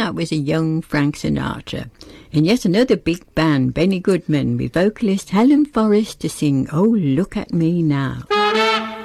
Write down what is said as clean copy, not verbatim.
that was a young Frank Sinatra. And yet another big band, Benny Goodman, with vocalist Helen Forrest to sing Oh Look at Me Now.